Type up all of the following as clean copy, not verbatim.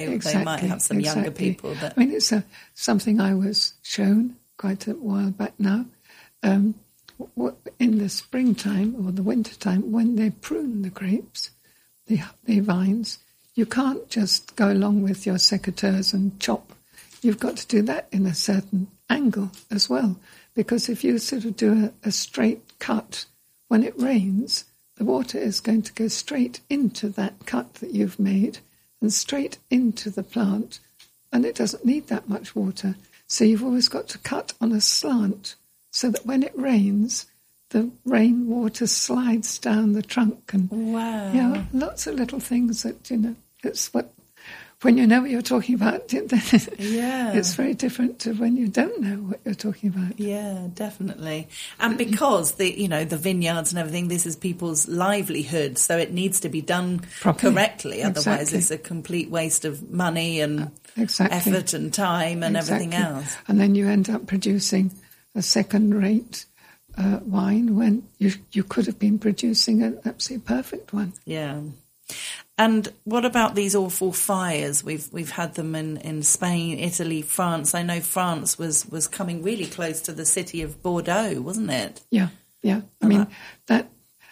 Exactly, they might have some younger people. But I mean, it's something I was shown quite a while back now. In the springtime or the wintertime, when they prune the grapes, the vines, you can't just go along with your secateurs and chop. You've got to do that in a certain angle as well, because if you sort of do a straight cut, when it rains, the water is going to go straight into that cut that you've made and straight into the plant, and it doesn't need that much water. So you've always got to cut on a slant so that when it rains, the rainwater slides down the trunk. And wow. Yeah, lots of little things that, it's when you know what you're talking about, yeah, it's very different to when you don't know what you're talking about. Yeah, definitely. And because the vineyards and everything, this is people's livelihood, so it needs to be done correctly. Otherwise, it's a complete waste of money and effort and time and everything else. And then you end up producing a second-rate wine when you could have been producing an absolutely perfect one. Yeah. And what about these awful fires? We've had them in Spain, Italy, France. I know France was coming really close to the city of Bordeaux, wasn't it? Yeah. I mean, that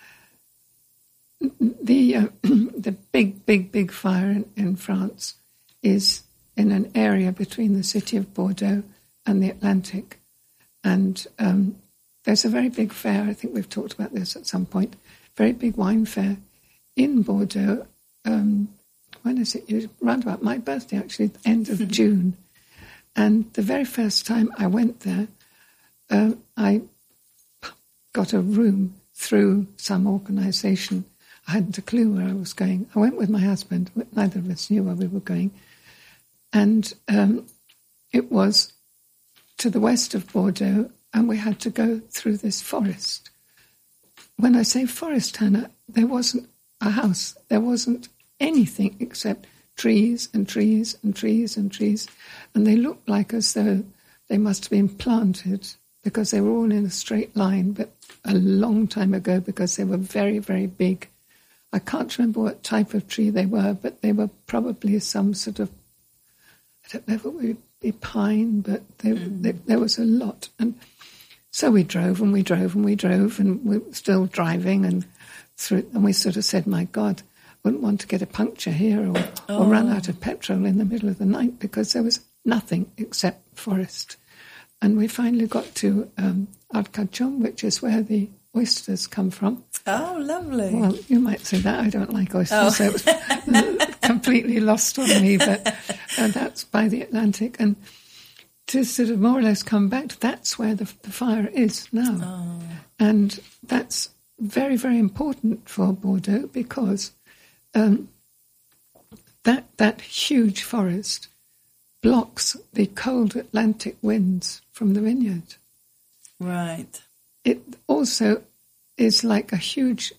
the big fire in France is in an area between the city of Bordeaux and the Atlantic. And there's a very big fair, I think we've talked about this at some point, very big wine fair in Bordeaux. When is it? Round about my birthday, actually, end of June. And the very first time I went there, I got a room through some organisation. I hadn't a clue where I was going. I went with my husband. Neither of us knew where we were going. And it was to the west of Bordeaux, and we had to go through this forest. When I say forest, Hannah, there wasn't a house. There wasn't anything except trees and trees and trees and trees. And they looked like as though they must have been planted because they were all in a straight line, but a long time ago because they were very, very big. I can't remember what type of tree they were, but they were probably some sort of, I don't know if it would be pine, but there was a lot. And so we drove and we drove and we drove, and we were still driving and we sort of said, my God, wouldn't want to get a puncture here or run out of petrol in the middle of the night, because there was nothing except forest. And we finally got to Arcachon, which is where the oysters come from. Oh, lovely. Well, you might say that. I don't like oysters, so it was completely lost on me, but that's by the Atlantic. And to sort of more or less come back, that's where the fire is now. Oh. And that's very, very important for Bordeaux, because that huge forest blocks the cold Atlantic winds from the vineyard. Right. It also is like a huge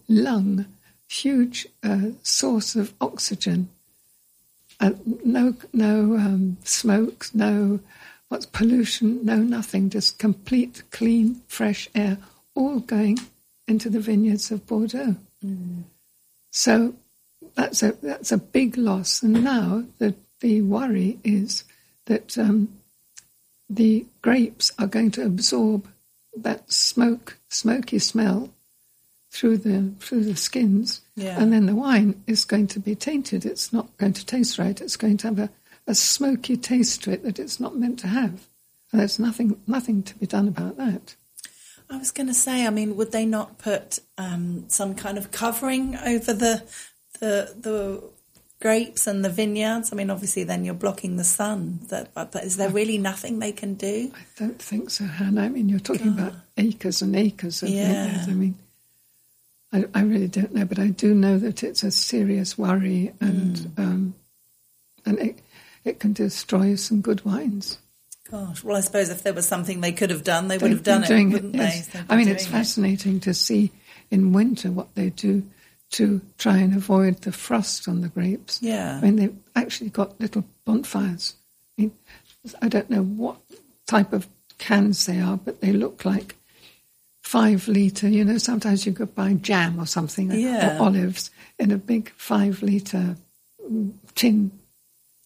huge source of oxygen. No smoke, no pollution, no nothing, just complete, clean, fresh air, all going into the vineyards of Bordeaux. Mm. So that's a big loss. And now the worry is that the grapes are going to absorb that smoky smell through the skins, and then the wine is going to be tainted. It's not going to taste right. It's going to have a smoky taste to it that it's not meant to have. And there's nothing to be done about that. I was going to say, I mean, would they not put some kind of covering over the grapes and the vineyards? I mean, obviously then you're blocking the sun. But is there really nothing they can do? I don't think so, Hannah. I mean, you're talking about acres and acres of vineyards. I mean, I really don't know, but I do know that it's a serious worry, and it can destroy some good wines. Gosh, well, I suppose if there was something they could have done, they would have done it, wouldn't they? I mean, it's fascinating to see in winter what they do to try and avoid the frost on the grapes. Yeah. I mean, they've actually got little bonfires. I mean, I don't know what type of cans they are, but they look like 5 litre, sometimes you could buy jam or something, or olives in a big 5 litre tin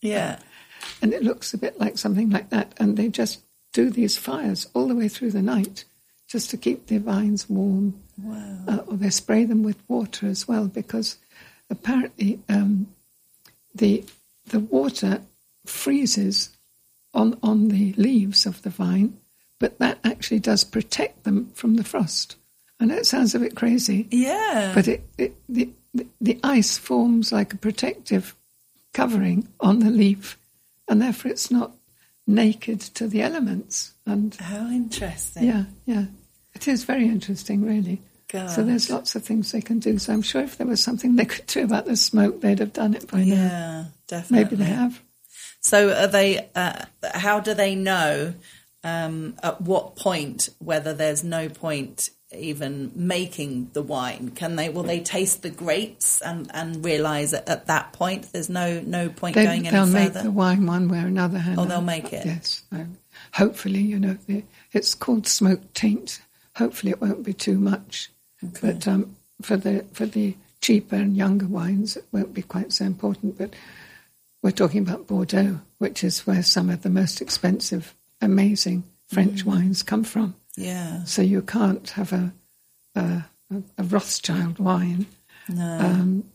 Yeah. And it looks a bit like something like that. And they just do these fires all the way through the night just to keep their vines warm. Wow. Or they spray them with water as well, because apparently the water freezes on the leaves of the vine, but that actually does protect them from the frost. I know it sounds a bit crazy. Yeah. But the ice forms like a protective covering on the leaf, and therefore it's not naked to the elements. And how interesting. Yeah. It is very interesting, really. God. So there's lots of things they can do. So I'm sure if there was something they could do about the smoke, they'd have done it by now. Yeah, definitely. Maybe they have. So are they? How do they know at what point whether there's no point even making the wine? Will they taste the grapes and realise that at that point there's no point going any further? They'll make the wine one way or another. Oh, they'll make it? Yes. Hopefully, it's called smoke taint. Hopefully it won't be too much. Okay. But for the cheaper and younger wines, it won't be quite so important. But we're talking about Bordeaux, which is where some of the most expensive, amazing French wines come from. Yeah. So you can't have a Rothschild wine. No.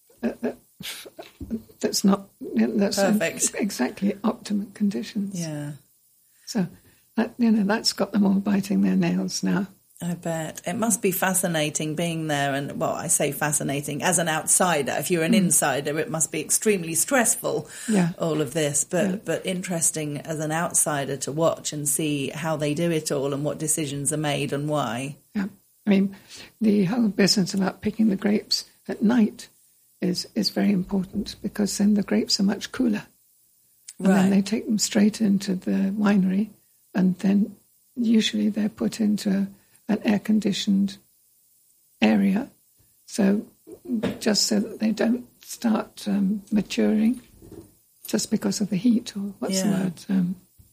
That's perfect. Exactly optimum conditions. Yeah. So that's got them all biting their nails now. I bet. It must be fascinating being there. And, well, I say fascinating as an outsider. If you're an insider, it must be extremely stressful, all of this. But interesting as an outsider to watch and see how they do it all and what decisions are made and why. Yeah. I mean, the whole business about picking the grapes at night is very important, because then the grapes are much cooler. And then they take them straight into the winery, and then usually they're put into an air-conditioned area, so that they don't start maturing just because of the heat, or what's the word?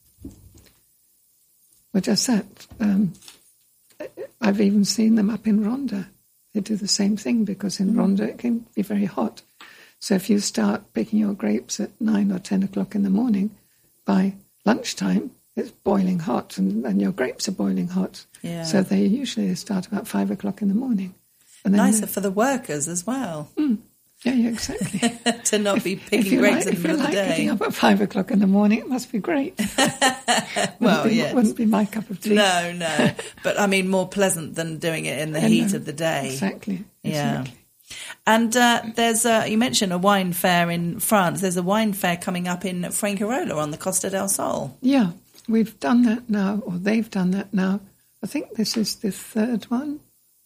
Just that. I've even seen them up in Ronda. They do the same thing, because in Ronda it can be very hot. So if you start picking your grapes at 9 or 10 o'clock in the morning, by lunchtime it's boiling hot, and your grapes are boiling hot. Yeah. So they usually start about 5 o'clock in the morning. And then nicer for the workers as well. Yeah, exactly. To not be picking grapes in the middle of the day. If you like getting up at 5 o'clock in the morning, it must be great. Wouldn't be my cup of tea. No. But I mean, more pleasant than doing it in the heat of the day. Exactly. Yeah. And there's you mentioned a wine fair in France. There's a wine fair coming up in Fuengirola on the Costa del Sol. Yeah, we've done that now, or they've done that now. I think this is the third one.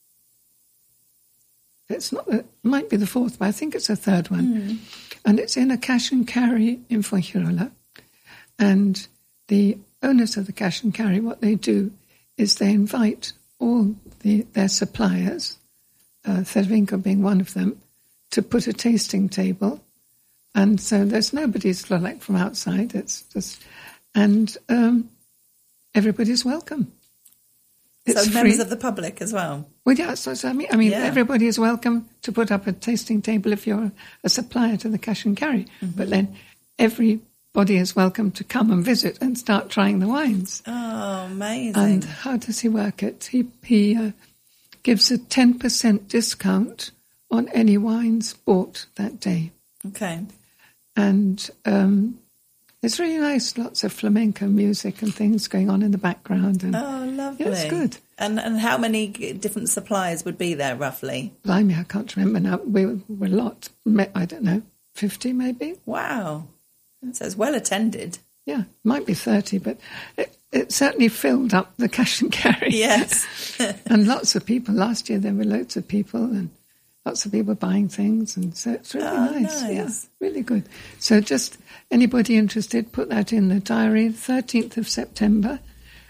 It's not. It might be the fourth, but I think it's the third one. And it's in a cash and carry in Fuengirola. And the owners of the cash and carry, what they do is they invite all their suppliers, Cervinco being one of them, to put a tasting table. And so there's nobody like from outside. It's just, and everybody's welcome. It's so members of the public as well. Well, yeah. So I mean, everybody is welcome to put up a tasting table if you're a supplier to the cash and carry. But then everybody is welcome to come and visit and start trying the wines. Oh, amazing! And how does he work it? He gives a 10% discount on any wines bought that day. Okay. And it's really nice, lots of flamenco music and things going on in the background. And, lovely. Yeah, it's good. And how many different suppliers would be there, roughly? Blimey, I can't remember now. We were a lot. I don't know, 50 maybe? Wow. So it's well attended. Yeah, might be 30, but it certainly filled up the cash and carry. Yes. And lots of people. Last year there were loads of people, and lots of people buying things, and so it's really nice. Yeah, really good. So just anybody interested, put that in the diary, 13th of September.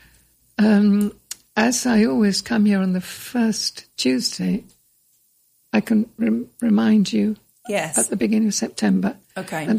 As I always come here on the first Tuesday, I can remind you at the beginning of September. Okay. And